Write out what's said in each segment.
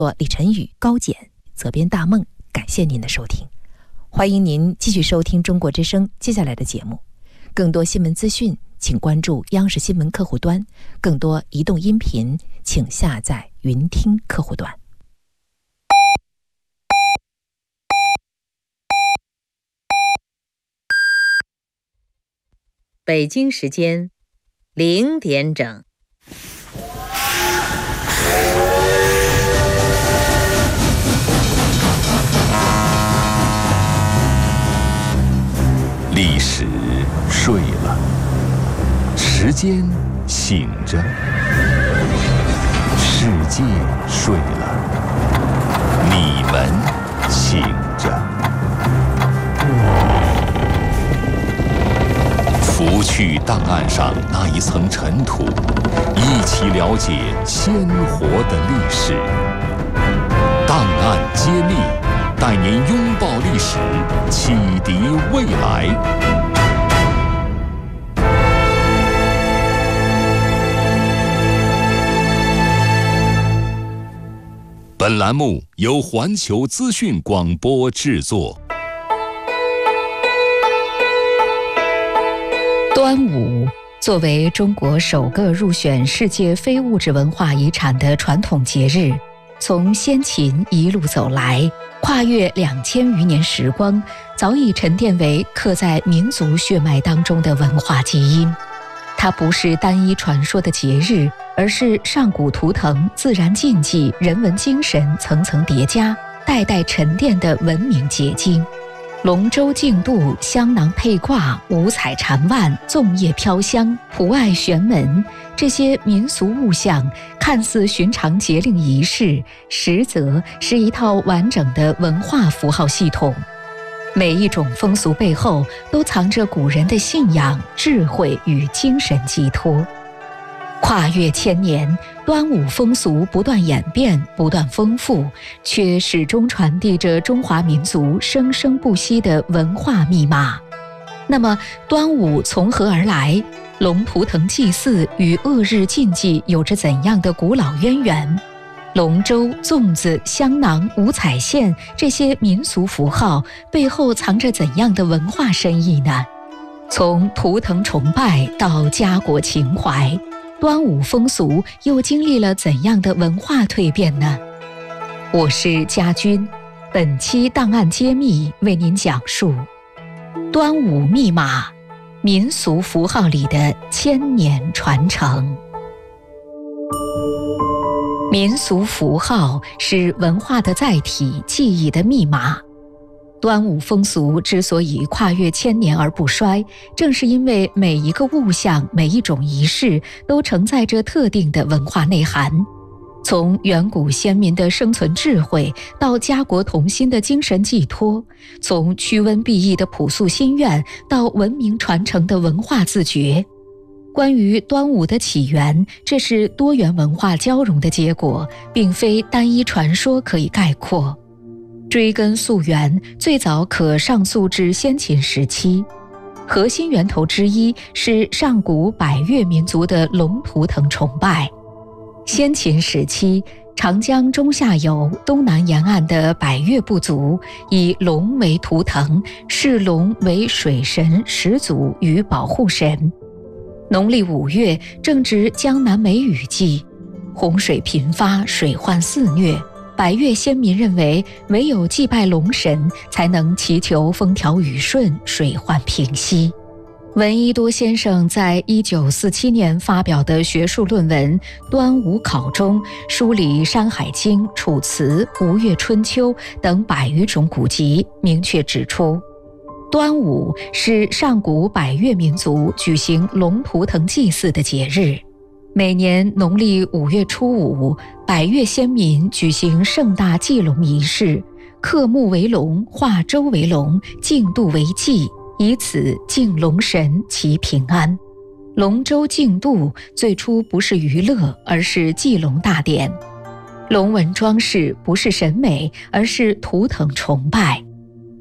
我李晨宇、高简，责编大梦，感谢您的收听。欢迎您继续收听中国之声接下来的节目。更多新闻资讯请关注央视新闻客户端，更多移动音频请下载云听客户端。 北京时间0点整。 历史睡了，时间醒着，世界睡了，你们醒着。拂去档案上那一层尘土，一起了解鲜活的历史。档案揭秘，带您拥抱历史，启迪未来。本栏目由环球资讯广播制作。 端午作为中国首个入选世界非物质文化遗产的传统节日，从先秦一路走来，跨越2000余年时光，早已沉淀为刻在民族血脉当中的文化基因。它不是单一传说的节日，而是上古图腾、自然禁忌、人文精神层层叠加，代代沉淀的文明结晶。龙舟竞渡、香囊佩挂、五彩缠腕、粽叶飘香、普爱玄门，这些民俗物象看似寻常节令仪式，实则是一套完整的文化符号系统。每一种风俗背后都藏着古人的信仰、智慧与精神寄托。跨越千年，端午风俗不断演变，不断丰富，却始终传递着中华民族生生不息的文化密码。那么，端午从何而来？龙图腾祭祀与恶日禁忌有着怎样的古老渊源？龙舟、粽子、香囊、五彩线这些民俗符号背后藏着怎样的文化深意呢？从图腾崇拜到家国情怀，端午风俗又经历了怎样的文化蜕变呢？我是家军，本期档案揭秘为您讲述端午密码，民俗符号里的千年传承。民俗符号是文化的载体，记忆的密码。端午风俗之所以跨越千年而不衰，正是因为每一个物象、每一种仪式都承载着特定的文化内涵。从远古先民的生存智慧，到家国同心的精神寄托；从驱瘟避疫的朴素心愿，到文明传承的文化自觉。关于端午的起源，这是多元文化交融的结果，并非单一传说可以概括。追根溯源，最早可上溯至先秦时期，核心源头之一是上古百越民族的龙图腾崇拜。先秦时期，长江中下游、东南沿岸的百越部族以龙为图腾，视龙为水神、始祖与保护神。农历5月正值江南梅雨季，洪水频发，水患肆虐。百越先民认为，唯有祭拜龙神，才能祈求风调雨顺、水患平息。闻一多先生在1947年发表的学术论文《端午考》中，梳理《山海经》《楚辞》《吴越春秋》等100余种古籍，明确指出，端午是上古百越民族举行龙图腾祭祀的节日。每年农历5月初5，百越先民举行盛大祭龙仪式，刻木为龙，画舟为龙，竞渡为祭，以此敬龙神，祈平安。龙舟竞渡最初不是娱乐，而是祭龙大典。龙纹装饰不是审美，而是图腾崇拜。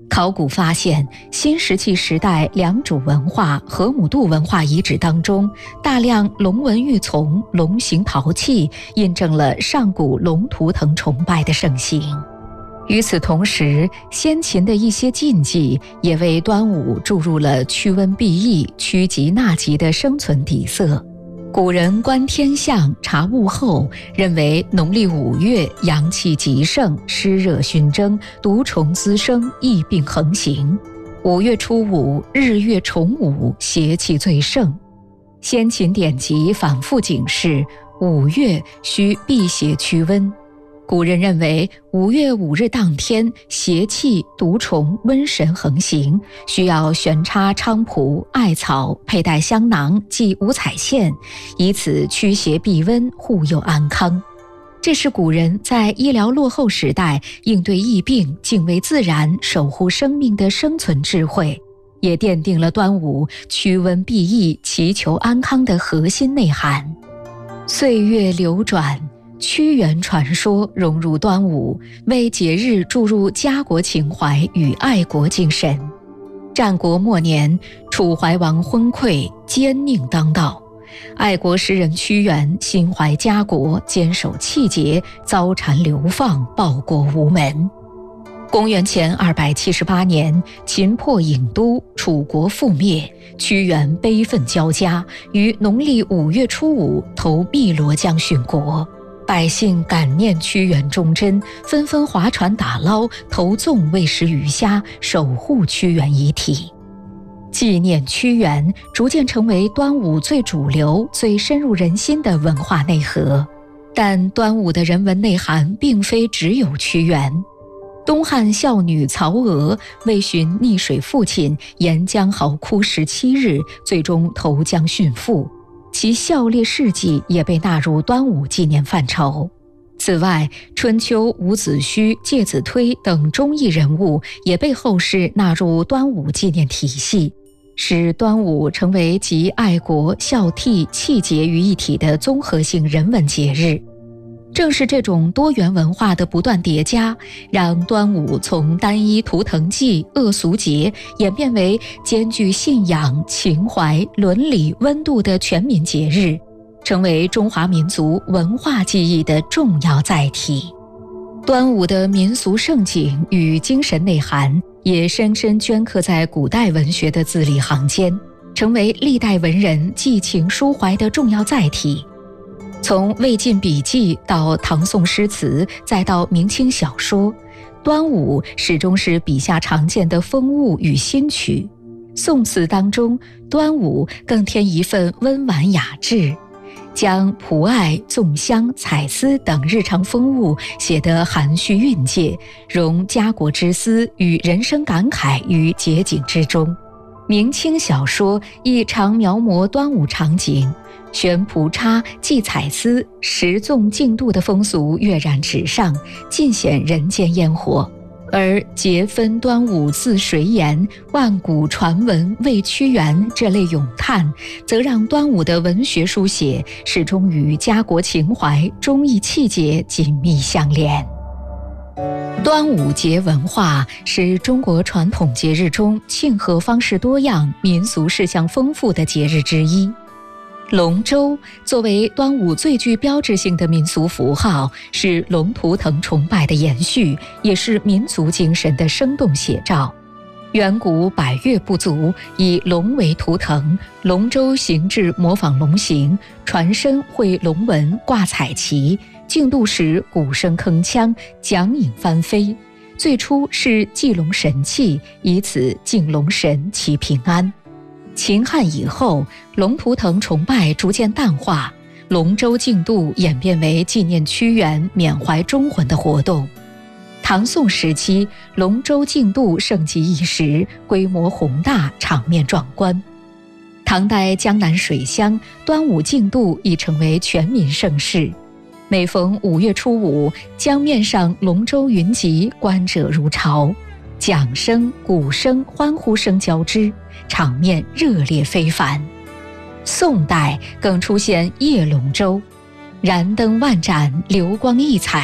考古发现，新石器时代良渚文化、河姆渡文化遗址当中，大量龙纹玉琮、龙形陶器，印证了上古龙图腾崇拜的盛行。与此同时，先秦的一些禁忌也为端午注入了驱瘟避疫、趋吉纳吉的生存底色。古人观天象、查物候，认为农历5月阳气极盛，湿热熏蒸，毒虫滋生，疫病横行。5月初5，日月重午，邪气最盛。先秦典籍反复警示，5月需避邪驱瘟。古人认为5月5日当天，邪气、毒虫、瘟神横行，需要悬插菖蒲、艾草，佩戴香囊，系五彩线，以此驱邪避瘟，护佑安康。这是古人在医疗落后时代应对疫病、敬畏自然、守护生命的生存智慧，也奠定了端午驱瘟避疫、祈求安康的核心内涵。岁月流转，屈原传说融入端午，为节日注入家国情怀与爱国精神。战国末年，楚怀王昏聩，奸佞当道，爱国诗人屈原心怀家国，坚守气节，遭谗流放，报国无门。公元前278年，秦破郢都，楚国覆灭，屈原悲愤交加，于农历5月初5投汨罗江殉国。百姓感念屈原忠贞，纷纷划船打捞，投粽喂食鱼虾，守护屈原遗体。纪念屈原逐渐成为端午最主流、最深入人心的文化内核。但端午的人文内涵并非只有屈原。东汉孝女曹娥为寻溺水父亲，沿江嚎哭17日，最终投江殉父。其孝烈事迹也被纳入端午纪念范畴。此外，春秋伍子胥、介子推等忠义人物也被后世纳入端午纪念体系，使端午成为集爱国、孝悌、气节于一体的综合性人文节日。正是这种多元文化的不断叠加，让端午从单一图腾祭、恶俗节演变为兼具信仰、情怀、伦理、温度的全民节日，成为中华民族文化记忆的重要载体。端午的民俗盛景与精神内涵也深深镌刻在古代文学的字里行间，成为历代文人寄情抒怀的重要载体。从魏晋笔记到唐宋诗词，再到明清小说，端午始终是笔下常见的风物与新曲。宋词当中，端午更添一份温婉雅致，将蒲艾、粽香、彩丝等日常风物写得含蓄蕴藉，融家国之思与人生感慨于节景之中。明清小说亦常描摹端午场景，悬蒲叉、系彩丝、食粽竞渡的风俗跃然纸上，尽显人间烟火。而节分端午自谁言，万古传闻为屈原这类咏叹，则让端午的文学书写始终与家国情怀、忠义气节紧密相连。端午节文化是中国传统节日中庆贺方式多样、民俗事项丰富的节日之一。龙舟作为端午最具标志性的民俗符号，是龙图腾崇拜的延续，也是民族精神的生动写照。远古百越部族以龙为图腾，龙舟形制模仿龙形，船身绘龙纹，挂彩旗，竞渡时鼓声铿锵，桨影翻飞。最初是祭龙神器，以此敬龙神祈平安。秦汉以后，龙图腾崇拜逐渐淡化，龙舟竞渡演变为纪念屈原、缅怀忠魂的活动。唐宋时期，龙舟竞渡盛极一时，规模宏大，场面壮观。唐代江南水乡，端午竞渡已成为全民盛事。每逢5月初5，江面上龙舟云集，观者如潮，桨声、鼓声、欢呼声交织，场面热烈非凡。宋代更出现夜龙舟，燃灯万盏，流光溢彩，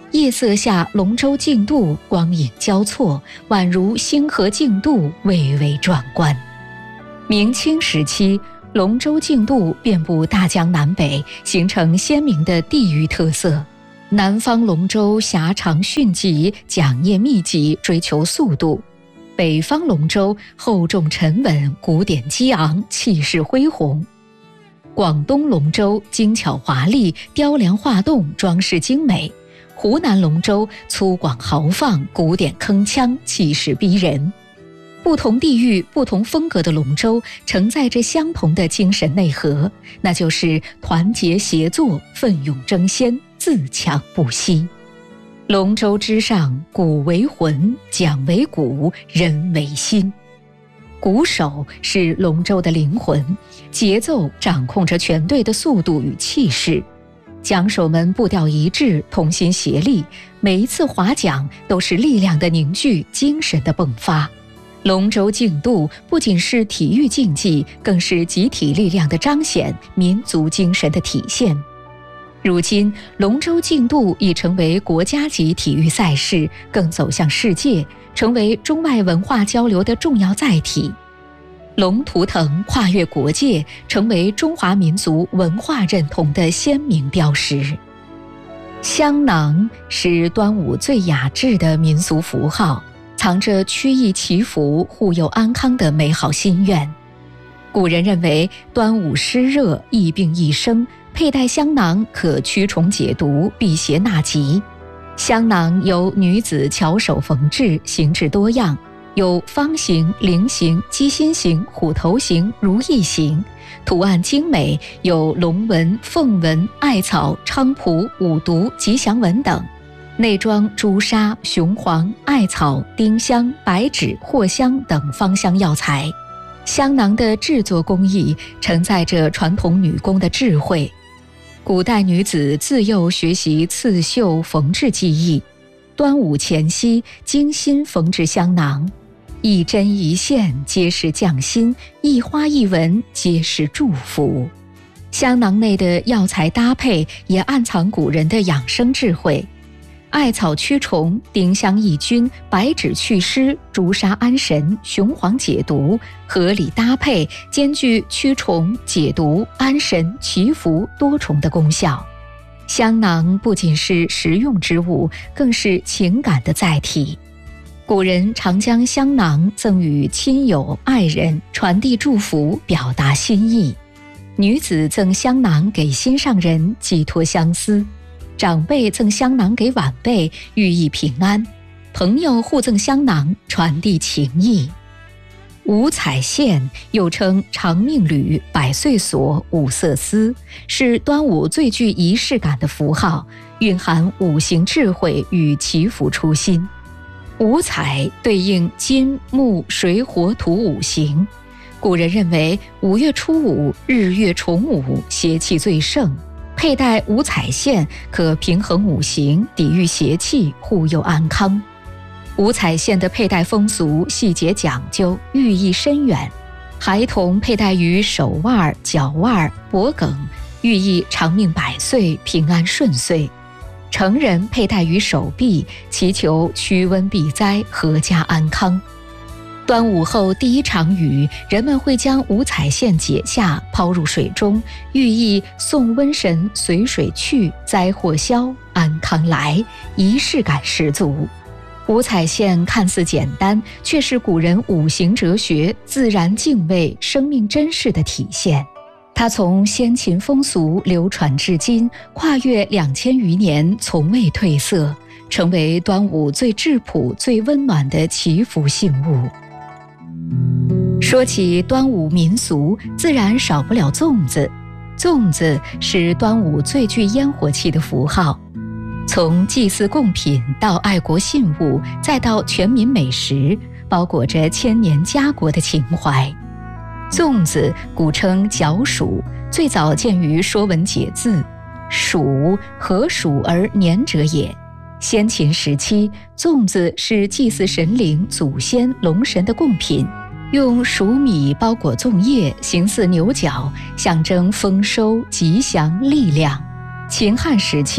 夜色下，龙舟竞渡，光影交错，宛如星河竞渡，蔚为壮观。明清时期，龙舟竞渡遍布大江南北，形成鲜明的地域特色。南方龙舟狭长迅疾，桨叶密集，追求速度；北方龙舟厚重沉稳，鼓点激昂，气势恢宏。广东龙舟精巧华丽，雕梁画栋，装饰精美；湖南龙舟粗犷豪放，鼓点铿锵，气势逼人。不同地域、不同风格的龙舟承载着相同的精神内核，那就是团结协作、奋勇争先、自强不息。龙舟之上，鼓为魂，桨为骨，人为心。鼓手是龙舟的灵魂，节奏掌控着全队的速度与气势。桨手们步调一致，同心协力，每一次划桨都是力量的凝聚，精神的迸发。龙舟竞渡不仅是体育竞技，更是集体力量的彰显，民族精神的体现。如今，龙舟竞渡已成为国家级体育赛事，更走向世界，成为中外文化交流的重要载体。龙图腾跨越国界，成为中华民族文化认同的鲜明标识。香囊是端午最雅致的民俗符号，藏着曲意祈福、护佑安康的美好心愿。古人认为，端午湿热，疫病易生，佩戴香囊可驱虫解毒、辟邪纳吉。香囊由女子巧手缝制，形制多样，有方形、菱形、鸡心形、虎头形、如意形，图案精美，有龙纹、凤纹、艾草、菖蒲、五毒、吉祥纹等。内装朱砂、雄黄、艾草、丁香、白芷、藿香等芳香药材。香囊的制作工艺承载着传统女工的智慧。古代女子自幼学习刺绣缝制技艺，端午前夕精心缝制香囊，一针一线皆是匠心，一花一纹皆是祝福。香囊内的药材搭配也暗藏古人的养生智慧。艾草驱虫，丁香抑菌，白芷祛湿，朱砂安神，雄黄解毒，合理搭配，兼具驱虫、解毒、安神、祈福多重的功效。香囊不仅是实用之物，更是情感的载体。古人常将香囊赠予亲友、爱人，传递祝福，表达心意。女子赠香囊给心上人，寄托相思。长辈赠香囊给晚辈，寓意平安；朋友互赠香囊，传递情谊。五彩线又称长命缕、百岁锁、五色丝，是端午最具仪式感的符号，蕴含五行智慧与祈福初心。五彩对应金、木、水、火、土五行。古人认为5月初5日月重五，邪气最盛。佩戴五彩线可平衡五行，抵御邪气，护佑安康。五彩线的佩戴风俗细节讲究，寓意深远。孩童佩戴于手腕、脚腕、脖颈，寓意长命百岁、平安顺遂；成人佩戴于手臂，祈求驱瘟避灾、阖家安康。端午后第一场雨，人们会将五彩线解下，抛入水中，寓意送瘟神随水去，灾祸消，安康来，仪式感十足。五彩线看似简单，却是古人五行哲学、自然敬畏、生命珍视的体现。它从先秦风俗流传至今，跨越2000余年，从未褪色，成为端午最质朴、最温暖的祈福信物。说起端午民俗，自然少不了粽子。粽子是端午最具烟火气的符号，从祭祀贡品到爱国信物，再到全民美食，包裹着千年家国的情怀。粽子古称角黍，最早见于《说文解字》，黍，何黍而年者也。先秦时期，粽子是祭祀神灵、祖先、龙神的贡品，用黍米包裹粽叶，形似牛角，象征丰收、吉祥、力量。秦汉时期，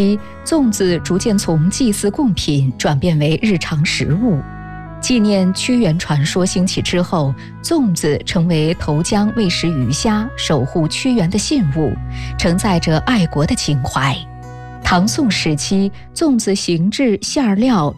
粽子逐渐从祭祀贡品转变为日常食物。纪念屈原传说兴起之后，粽子成为投江喂食鱼虾、守护屈原的信物，承载着爱国的情怀。唐宋时期，粽子形制、馅料